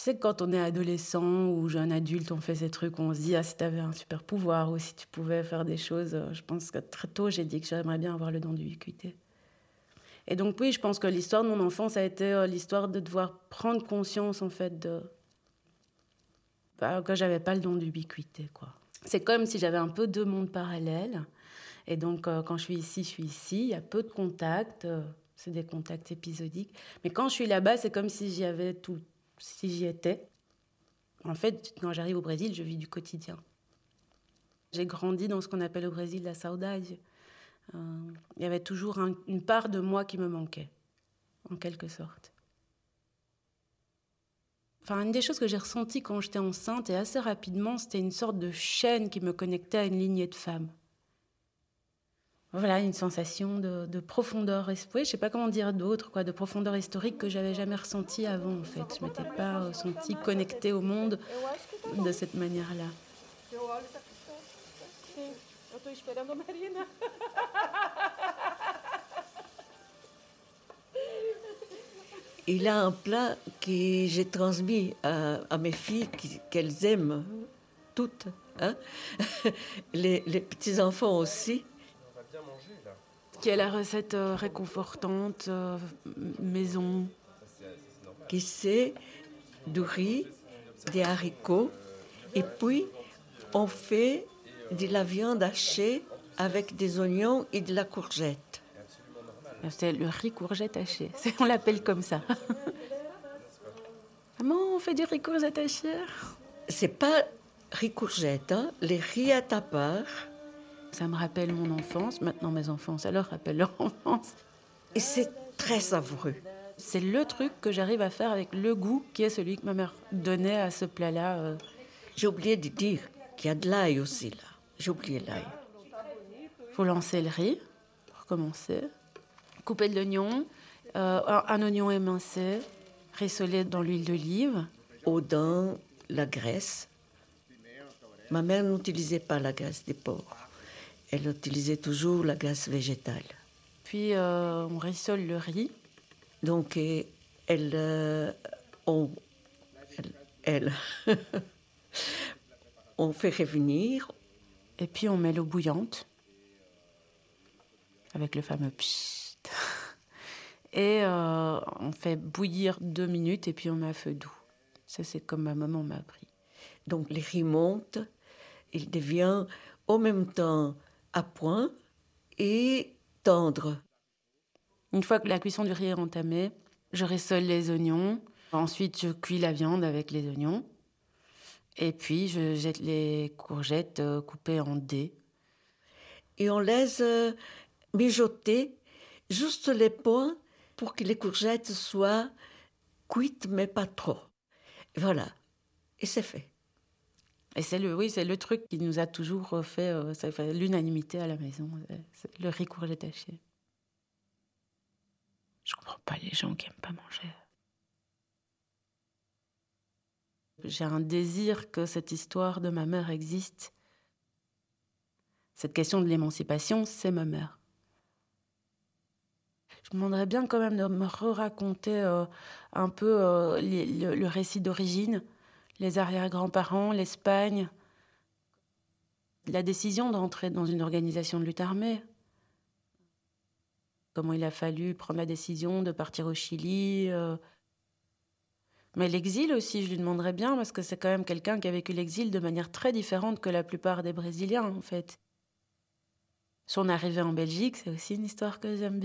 sais que quand on est adolescent ou jeune adulte, on fait ces trucs, on se dit « Ah, si t'avais un super pouvoir ou si tu pouvais faire des choses », je pense que très tôt, j'ai dit que j'aimerais bien avoir le don d'ubiquité. Et donc oui, je pense que l'histoire de mon enfance a été l'histoire de devoir prendre conscience, en fait, que j'avais pas le don d'ubiquité, quoi. C'est comme si j'avais un peu deux mondes parallèles. Et donc, quand je suis ici. Il y a peu de contacts. C'est des contacts épisodiques. Mais quand je suis là-bas, c'est comme si si j'y étais. En fait, quand j'arrive au Brésil, je vis du quotidien. J'ai grandi dans ce qu'on appelle au Brésil la saudade. Il y avait toujours une part de moi qui me manquait, en quelque sorte. Enfin, une des choses que j'ai ressenties quand j'étais enceinte, et assez rapidement, c'était une sorte de chaîne qui me connectait à une lignée de femmes. Voilà, une sensation de profondeur, oui, je ne sais pas comment dire d'autre, quoi, de profondeur historique que j'avais jamais ressentie avant, en fait. Je m'étais pas sentie connectée au monde de cette manière-là. Il a un plat que j'ai transmis à mes filles, qu'elles aiment toutes, hein? Les petits-enfants aussi. On va bien manger, là. Qui est la recette réconfortante, maison. Qui c'est du riz, des haricots, et puis on fait de la viande hachée avec des oignons et de la courgette. C'est le riz courgette haché, on l'appelle comme ça. Comment on fait du riz courgette haché? C'est pas riz courgette, hein? Les rillettes à part. Ça me rappelle mon enfance. Maintenant, mes enfants, ça leur rappelle leur enfance. Et c'est très savoureux. C'est le truc que j'arrive à faire avec le goût qui est celui que ma mère donnait à ce plat-là. J'ai oublié de dire qu'il y a de l'ail aussi, là. J'ai oublié l'ail. Faut lancer le riz, pour commencer. Couper de l'oignon, un oignon émincé, rissoler dans l'huile d'olive. Ou dans la graisse. Ma mère n'utilisait pas la graisse des porcs. Elle utilisait toujours la graisse végétale. Puis on rissole le riz. Donc on fait revenir. Et puis on met l'eau bouillante avec le fameux pchit. Et on fait bouillir 2 minutes et puis on met à feu doux. Ça, c'est comme ma maman m'a appris. Donc le riz monte, il devient en même temps à point et tendre. Une fois que la cuisson du riz est entamée, je rissole les oignons. Ensuite, je cuis la viande avec les oignons. Et puis, je jette les courgettes coupées en dés. Et on laisse mijoter juste les points pour que les courgettes soient cuites, mais pas trop. Voilà. Et c'est fait. Et c'est le truc qui nous a toujours fait l'unanimité à la maison. C'est le riz courgette haché. Je comprends pas les gens qui aiment pas manger. J'ai un désir que cette histoire de ma mère existe. Cette question de l'émancipation, c'est ma mère. Je me demanderais bien quand même de me raconter un peu le récit d'origine, les arrière-grands-parents, l'Espagne, la décision d'entrer dans une organisation de lutte armée. Comment il a fallu prendre la décision de partir au Chili. Mais l'exil aussi, je lui demanderais bien, parce que c'est quand même quelqu'un qui a vécu l'exil de manière très différente que la plupart des Brésiliens, en fait. Son arrivée en Belgique, c'est aussi une histoire que j'aime bien.